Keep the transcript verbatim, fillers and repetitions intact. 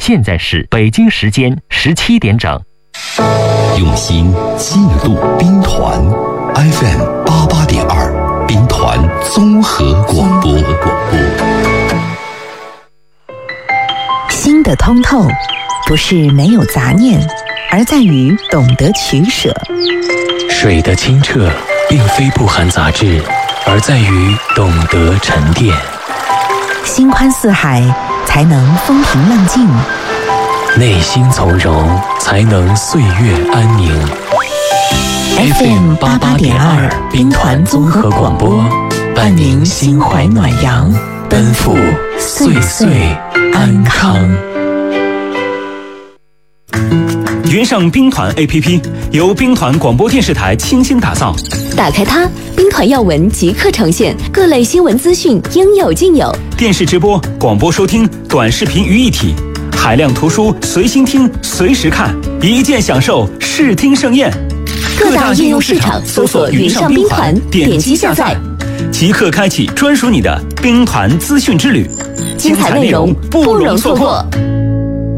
现在是北京时间十七点整。 用心记录兵团 F M 八八点二，兵团综合广播。 心的通透，不是没有杂念，而在于懂得取舍。 水的清澈，并非不含杂质，而在于懂得沉淀。 心宽似海，才能风平浪静； 内心从容，才能岁月安宁。 F M 八八点二，兵团综合广播，伴您心怀暖阳，奔赴岁岁安康。 云上兵团 A P P 由兵团广播电视台倾心打造， 打开它，兵团要闻即刻呈现，各类新闻资讯应有尽有。 电视直播、广播收听、短视频于一体，海量图书随心听、随时看，一键享受视听盛宴。 各大应用市场搜索云上兵团，点击下载， 即刻开启专属你的兵团资讯之旅， 精彩内容不容错过。